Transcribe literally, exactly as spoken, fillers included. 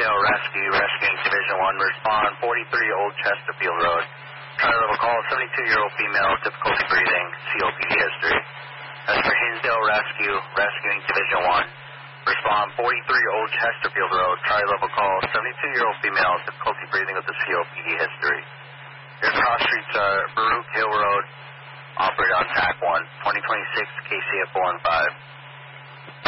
Hinsdale Rescue, rescuing Division one. Respond forty-three Old Chesterfield Road. Tri-level call, seventy-two-year-old female, difficulty breathing, C O P D history. As for Hinsdale Rescue, rescuing Division one. Respond forty-three Old Chesterfield Road. Tri-level call, seventy-two-year-old female, difficulty breathing with the C O P D history. Your cross streets are Baruch Hill Road, operate on T A C one, twenty twenty-six K C F one five.